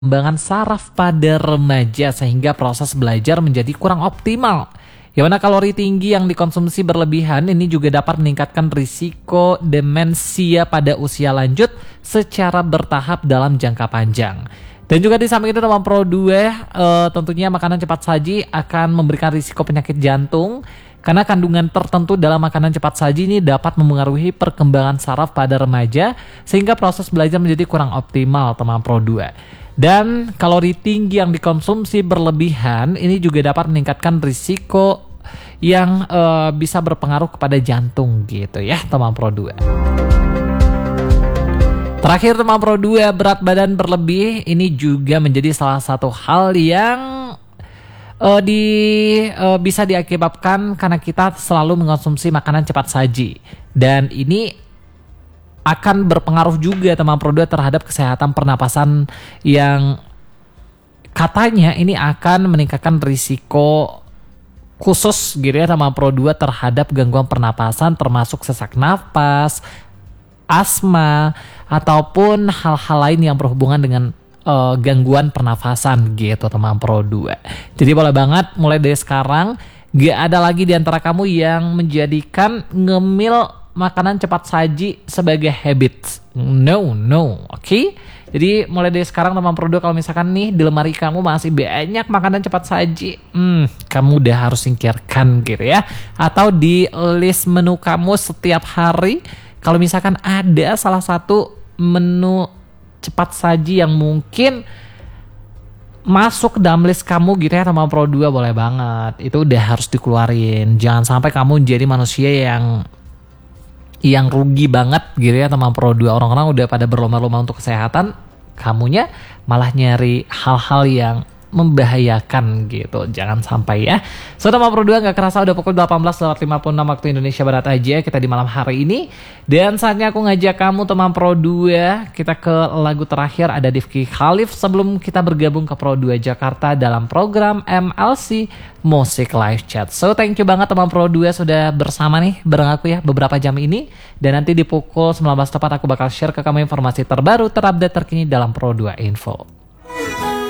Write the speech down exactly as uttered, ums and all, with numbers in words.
Perkembangan saraf pada remaja sehingga proses belajar menjadi kurang optimal. Yang mana kalori tinggi yang dikonsumsi berlebihan ini juga dapat meningkatkan risiko demensia pada usia lanjut secara bertahap dalam jangka panjang. Dan juga di samping itu teman Pro dua, eh, tentunya makanan cepat saji akan memberikan risiko penyakit jantung karena kandungan tertentu dalam makanan cepat saji ini dapat memengaruhi perkembangan saraf pada remaja sehingga proses belajar menjadi kurang optimal teman Pro dua. Dan kalori tinggi yang dikonsumsi berlebihan ini juga dapat meningkatkan risiko yang uh, bisa berpengaruh kepada jantung gitu ya teman Pro dua. Terakhir teman Pro dua, berat badan berlebih ini juga menjadi salah satu hal yang uh, di uh, bisa diakibatkan karena kita selalu mengonsumsi makanan cepat saji. Dan ini akan berpengaruh juga teman Pro dua terhadap kesehatan pernapasan yang katanya ini akan meningkatkan risiko khusus gitu ya teman Pro dua terhadap gangguan pernapasan termasuk sesak napas, asma, ataupun hal-hal lain yang berhubungan dengan uh, gangguan pernafasan gitu teman Pro dua. Jadi boleh banget mulai dari sekarang gak ada lagi di antara kamu yang menjadikan ngemil makanan cepat saji sebagai habit. No, no, oke? Okay? Jadi mulai dari sekarang teman Pro dua, kalau misalkan nih di lemari kamu masih banyak makanan cepat saji, hmm, kamu udah harus singkirkan gitu ya. Atau di list menu kamu setiap hari, kalau misalkan ada salah satu menu cepat saji yang mungkin masuk dalam list kamu gitu ya teman Pro dua, boleh banget. Itu udah harus dikeluarin. Jangan sampai kamu jadi manusia yang yang rugi banget gitu ya teman Pro dua. Orang-orang udah pada berlomba-lomba untuk kesehatan, kamunya malah nyari hal-hal yang membahayakan gitu. Jangan sampai ya. So teman Pro dua, gak kerasa udah pukul delapan belas lewat lima puluh enam waktu Indonesia Barat aja kita di malam hari ini. Dan saatnya aku ngajak kamu teman Pro dua, kita ke lagu terakhir ada Rifqi Khalif sebelum kita bergabung ke Pro dua Jakarta dalam program M L C Music Live Chat. So thank you banget teman Pro dua sudah bersama nih bareng aku ya beberapa jam ini. Dan nanti di pukul sembilan belas tepat aku bakal share ke kamu informasi terbaru, terupdate, terkini dalam Pro dua Info.